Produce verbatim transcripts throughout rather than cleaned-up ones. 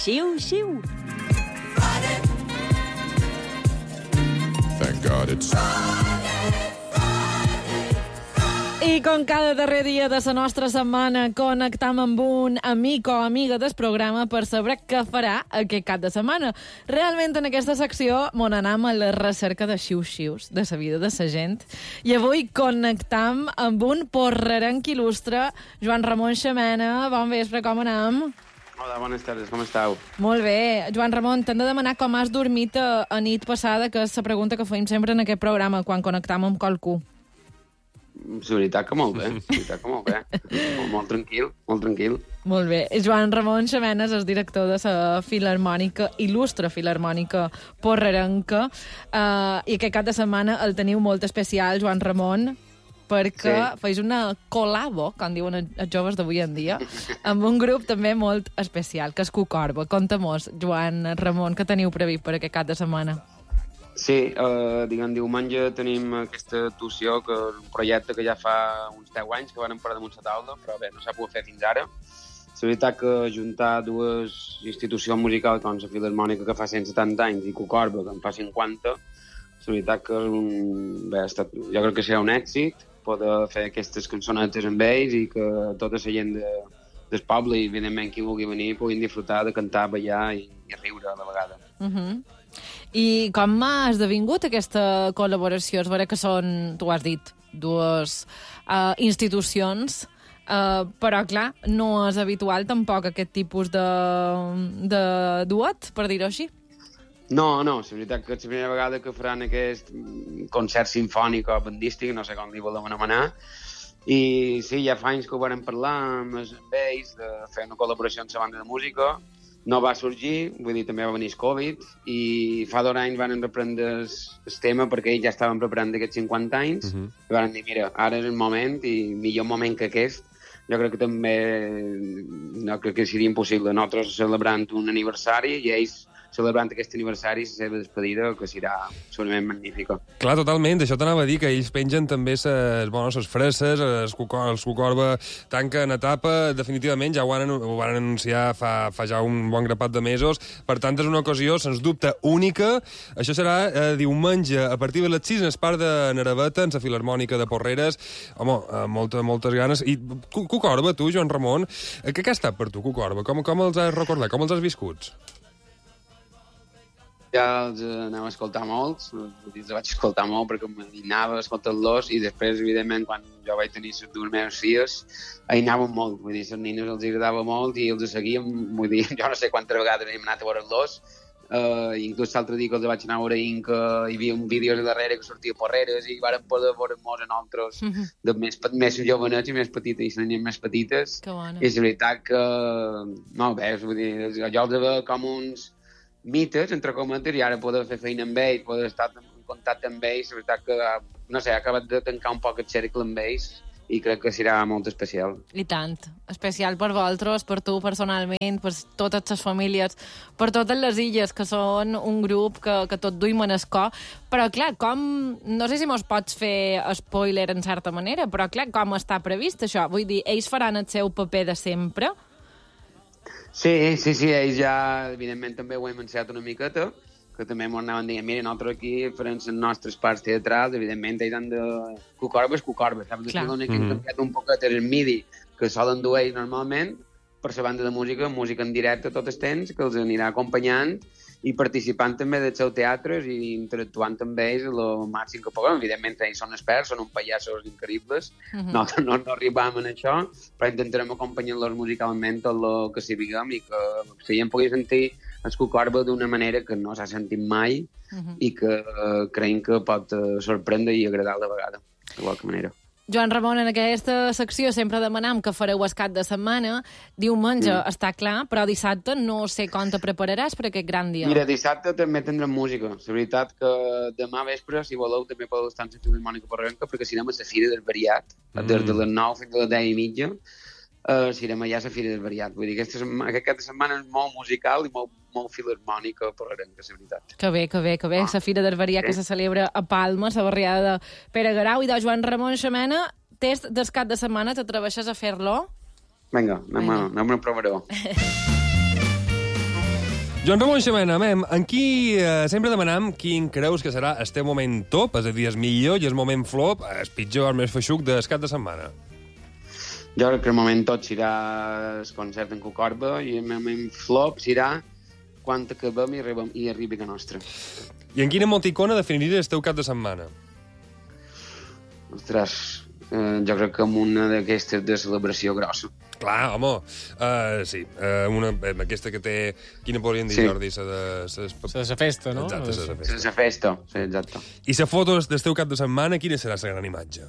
xiu-xiu. Thank God it's... I com cada darrer dia de la nostra setmana connectam amb un amic o amiga del programa per saber què farà aquest cap de setmana. Realment en aquesta secció mon anam a la recerca de xiu-xius, de la vida de la gent. I avui connectam amb un porrerenc il·lustre, Joan Ramon Xamena. Bon vespre, com anam? Hola, bones tardes, com estàu? Molt bé. Joan Ramon, t'hem de demanar com has dormit a, a nit passada, que és la pregunta que feim sempre en aquest programa quan connectam amb qualcú. La veritat que molt bé, la veritat que molt bé. Molt, molt tranquil, molt tranquil. Molt bé. Joan Ramon Xamena és el director de la Filharmònica, il·lustre Filharmònica Porrerenca, uh, i aquest cap de setmana el teniu molt especial, Joan Ramon, perquè sí. Feis una col·labo, com diuen els joves d'avui en dia, amb un grup també molt especial, que és Cucorba. Conta-mos, Joan Ramon, què teniu previst per aquest cap de setmana? Sí, eh, diguem, diumenge tenim aquesta actuació, que és un projecte que ja fa uns deu anys que vam per damunt la taula, però bé, no s'ha pogut fer fins ara. La veritat que juntar dues institucions musicals com la Filharmònica, que fa cent setanta anys, i Cucorba, que en fa cinquanta, la veritat que és un... bé, ha estat... jo crec que serà un èxit poder fer aquestes cançonetes amb ells i que tota la gent de, del poble i, evidentment, qui vulgui venir puguin disfrutar de cantar, ballar i, i riure a la vegada. Uh -huh. I com ha esdevingut aquesta col·laboració? És vera que són, tu has dit, dues uh, institucions, uh, però, clar, no és habitual tampoc aquest tipus de, de duet, per dir-ho així. No, no, la veritat que és la primera vegada que faran aquest concert sinfònic o bandístic, no sé com li volem anomenar, i sí, ja fa anys que ho vam parlar amb, amb ells de fer una col·laboració amb la banda de música. No va sorgir, vull dir, també va venir el Covid, i fa dos anys van reprendre el tema perquè ells ja estaven preparant aquests cinquanta anys, uh -huh. i van dir, mira, ara és el moment, i millor moment que aquest, jo crec que també, no crec que seria impossible, nosaltres celebrant un aniversari i ells celebrant aquest aniversari, la seva despedida, que serà segurament magnífica. Clar, totalment, això t'anava a dir, que ells pengen també les bueno, freses, els Cucorba tanquen etapa, definitivament ja ho van, ho van anunciar fa, fa ja un bon grapat de mesos, per tant és una ocasió, sens dubte, única. Això serà eh, diumenge, a partir de les sis, en el parc de Naraveta, en la Filharmònica de Porreres. Home, eh, molta, moltes ganes. I Cucorba, tu, Joan Ramon, eh, què ha estat per tu, Cucorba? Com, com els has recordat? Com els has viscuts? Ja els anava a escoltar molts, els vaig escoltar molt perquè m'anava a escoltar-los, i després, evidentment, quan jo vaig tenir les dues meves filles, hi anàvem molt, vull dir, les nines els agradava molt i els seguíem, vull dir, jo no sé quantes vegades hem anat a veure-los, uh, inclús l'altre dia que els vaig anar a veure que hi havia un vídeo darrere que sortia Porreres i vàrem poder veure-nos a nosaltres, mm -hmm. de més, més jovenets i més petites, i les nines més petites, i és veritat que, no, bé, vull dir, jo els veia com uns mites, entre cometes, i ara poder fer feina amb ells, poder estar en contacte amb ells, la veritat que, no sé, ha acabat de tancar un poc el cercle amb ells i crec que serà molt especial. I tant. Especial per vosaltres, per tu personalment, per totes les famílies, per totes les illes, que són un grup que, que tot duim en el cor. Però, clar, com... No sé si mos pots fer spoiler en certa manera, però, clar, com està previst això? Vull dir, ells faran el seu paper de sempre? Sí, sí, sí, ells ja, evidentment, també ho hem ensenyat una miqueta, que també m'ho anaven dient, mira, nosaltres aquí farem les nostres parts teatrals, evidentment, ells han de... Cucorba és Cucorba, saps? Després l'únic que hem canviat un poquet és el midi, que solen dur ells normalment, per la banda de música, música en directe tot el temps, que els anirà acompanyant, i participant també dels seus teatres i interactuant amb ells el màxim que puguem. Evidentment, ells són experts, són uns pallassos increïbles, uh -huh. no, no, no arribam en això, però intentarem acompanyar-los musicalment tot el que sapiguem i que si ja em pugui sentir el Cucorba d'una manera que no s'ha sentit mai uh -huh. i que uh, creiem que pot uh, sorprendre i agradar a la vegada, de qualque manera. Joan Ramon, en aquesta secció sempre demanam que fareu el cap de setmana. Diumenge mm. està clar, però dissabte no sé com te prepararàs per aquest gran dia. Mira, dissabte també tindrem música. La veritat que demà vespre, si voleu, també podeu estar en la Filharmònica Porrerenca, perquè serem a la Fira del Variat, mm. des de les nou fins a les deu i mitja. Uh, serem allà a la Fira del Variat. Vull dir, aquesta, aquest cap de setmana és molt musical i molt, molt filharmònica porrerenca, la veritat. Que bé, que bé, que bé. Ah. La Fira del Variat sí. que se celebra a Palma, la barriada de Pere Garau, i de Joan Ramon Xamena. Test del cap de setmana, t'atreveixes a fer-lo? Vinga, anem, anem a provar-ho. Joan Ramon Xamena, mem, en qui eh, sempre demanam quin creus que serà este moment top, és a dir, el millor i el moment flop, el pitjor, el més feixuc del cap de setmana. Jo crec que el moment tot serà el concert en Cucorba i el moment flop serà quan acabem i arribem i arribi a nostra. I en quina emoticona definiries el teu cap de setmana? Ostres, eh, jo crec que amb una d'aquestes de celebració grossa. Clar, home, uh, sí, uh, una, aquesta que té... Quina podríem dir, sí. Jordi? La de... La de festa, no? Exacte, la de festa. La festa, sí, exacte. I la foto del teu cap de setmana, quina serà la gran imatge?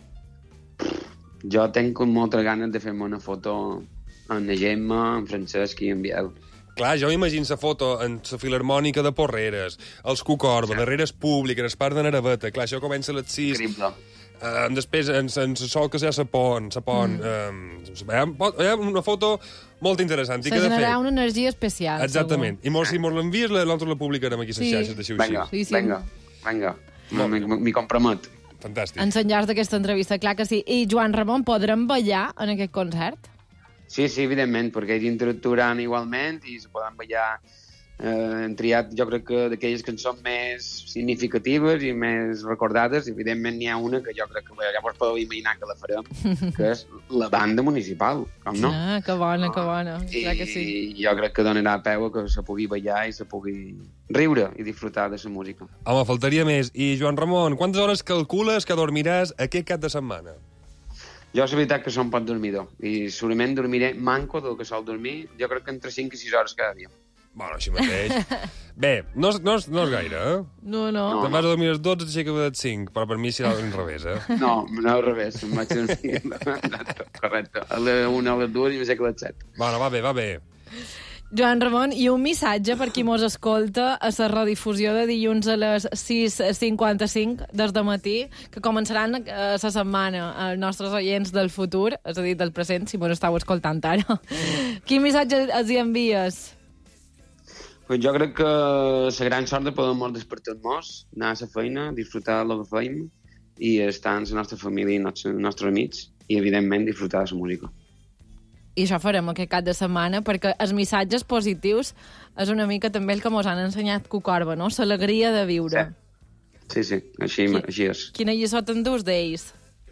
Jo tenc moltes ganes de fer-me una foto amb la Gemma, amb Francesc i amb Biel. Clar, jo m'imagino la foto en la Filarmònica de Porreres, els Cucorba, sí. Darrere el públic, en el parc de Naraveta. Clar, això comença a les sis. Increïble. Uh, després, en, en la sol que hi ha la pont, la pont... Mm. Uh, hi, ha, hi ha una foto molt interessant. Se generarà una energia especial. Exactament. Segur. I mos, si mos l'envies, nosaltres la publicarem aquí a les sí. xarxes de Xiu-Xiu. Vinga, sí, sí. vinga, vinga. M'hi compromet. Fantàstic. Ens enllaç d'aquesta entrevista, clar que sí. I Joan Ramon, podrem ballar en aquest concert? Sí, sí, evidentment, perquè ells interactuaran igualment i se poden ballar. Eh, hem triat, jo crec que d'aquelles cançons més significatives i més recordades, evidentment n'hi ha una que jo crec que llavors podeu imaginar que la farem, que és la banda municipal, com no? Ah, que bona, que bona, I, clar que sí. I jo crec que donarà peu a que se pugui ballar i se pugui riure i disfrutar de la música. Home, faltaria més. I, Joan Ramon, quantes hores calcules que dormiràs aquest cap de setmana? Jo, la veritat, que som poc dormidor. I segurament dormiré manco del que sol dormir. Jo crec que entre cinc i sis hores cada dia. Bueno, així mateix. Bé, no és, no és, no és gaire, eh? No, no. Te'n vas a dormir a les dotze i t'aixeques a les cinc, però per mi serà al revés, eh? No, no al revés. Em vaig dormir... Correcte. A les una, a les dues i m'aixeco a les set. Bueno, va bé, va bé. Joan Ramon, i un missatge per qui mos escolta a la redifusió de dilluns a les sis cinquanta-cinc des de matí, que començaran la setmana els nostres oients del futur, és a dir, del present, si mos estàu escoltant ara. Quin missatge els hi envies? Pues jo crec que la gran sort de poder molt despertar-nos, anar a la feina, disfrutar de la feina i estar amb la nostra família i els nostres amics i, evidentment, disfrutar de la música. I això farem aquest cap de setmana, perquè els missatges positius és una mica també el que ens han ensenyat Cucorba, no? L'alegria de viure. Sí, sí, sí. Així, Qui, així és. Quina lliçó t'endús d'ells?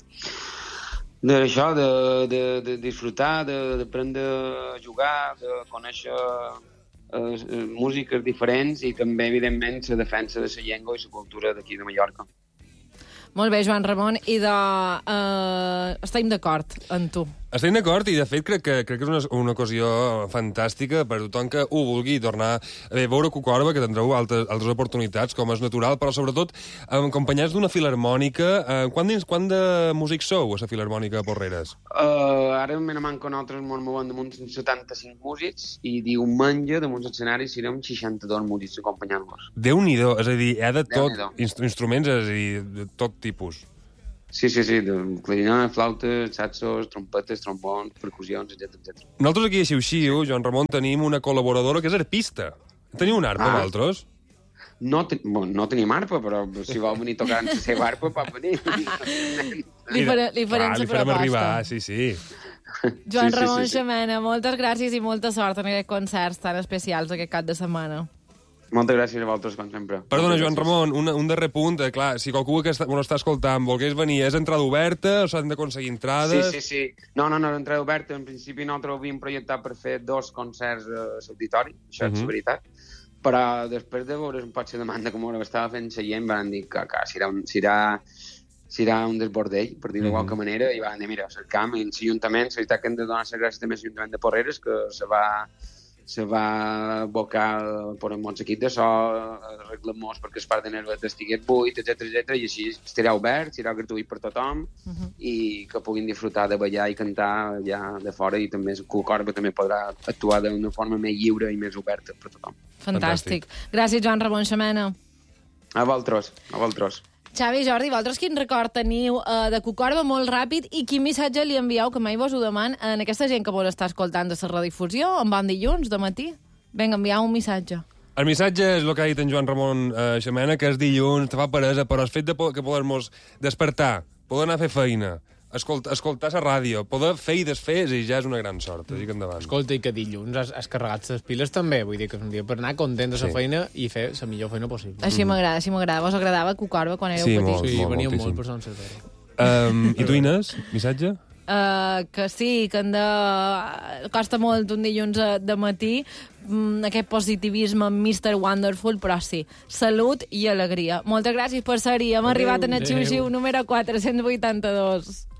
D'això, de, de, de disfrutar, d'aprendre a jugar, de conèixer eh, músiques diferents i també, evidentment, la defensa de la llengua i la cultura d'aquí de Mallorca. Molt bé, Joan Ramon, i de... Uh, estem d'acord amb tu. Estem d'acord i, de fet, crec que, crec que és una, una ocasió fantàstica per tothom que ho vulgui tornar a veure Cucorba, que tindreu altres, altres oportunitats, com és natural, però, sobretot, acompanyats d'una filarmònica. Eh, quant, dins, quant de músics sou, a la Filarmònica de Porreres? Uh, ara me n'aman que nosaltres ens movem damunt setanta-cinc músics i diumenge, damunt l'escenari, serem seixanta-dos músics acompanyant-los. Déu-n'hi-do, és a dir, hi ha de tot, inst instruments, és a dir, de tot tipus. Sí, sí, sí, de clarinet, flautes, saxos, trompetes, trombons, percussions, etcètera, etcètera. Nosaltres aquí a Xiu-Xiu, Joan Ramon, tenim una col·laboradora que és arpista. Teniu una arpa, ah. vosaltres? No, ten bon, no tenim arpa, però si vol venir tocant la seva arpa, pot venir. li, faré, li farem ah, la proposta. Arribar, sí, sí. Joan sí, Ramon sí, sí, Xamena, sí. moltes gràcies i molta sort en aquests concerts tan especials aquest cap de setmana. Moltes gràcies a vosaltres, com sempre. Perdona, Joan Ramon, un, un darrer punt. Eh, clar, si qualcú que està, bueno, està escoltant volgués venir, és entrada oberta o s'han d'aconseguir entrades? Sí, sí, sí. No, no, no, entrada oberta. En principi nosaltres havíem projectat per fer dos concerts a l'auditori, això és uh -huh. veritat. Però després de veure un pot ser demanda com ara estava fent la gent, van dir que, que serà, un, serà, serà un desbordell, per dir-ho uh -huh. de qualque manera, i van dir, mira, cercam en l'Ajuntament, la veritat que hem de donar les gràcies també a l'Ajuntament de Porreres, que se va... se va abocar per molts equips de so, arreglar-nos perquè el parc de Nervet estigués buit, etcètera, etcètera, i així estarà obert, serà gratuït per tothom, uh -huh. i que puguin disfrutar de ballar i cantar ja de fora, i també el Cucorba també podrà actuar d'una forma més lliure i més oberta per tothom. Fantàstic. Fantàstic. Gràcies, Joan Ramon Xamena. A vosaltres, a vosaltres. Xavi, Jordi, vosaltres quin record teniu uh, de Cucorba molt ràpid i quin missatge li envieu, que mai vos ho deman, en aquesta gent que vos està escoltant de la redifusió, en bon dilluns, de matí? Vinga, enviau un missatge. El missatge és el que ha dit en Joan Ramon eh, Xamena, que és dilluns, te fa peresa, però el fet de po que poder-nos despertar, poder anar a fer feina, escoltar, escoltar la ràdio, poder fer i desfer i ja és una gran sort, així que endavant. Escolta, i que dilluns has, has carregat les piles també, vull dir que és un dia per anar content de la Sí. feina i fer la millor feina possible. Així m'agrada, així m'agrada. Vos agradava Cucorba quan éreu Sí, petits? molt. Sí, veníem moltíssim. molt per Sant Cervera. Um, I tu, Inés, missatge? Uh, que sí, que han de... costa molt un dilluns de matí mm, aquest positivisme mister Wonderful, però sí, salut i alegria. Moltes gràcies per ser-hi. Hem Adéu, arribat en el adéu. xiu-xiu número quatre-cents vuitanta-dos.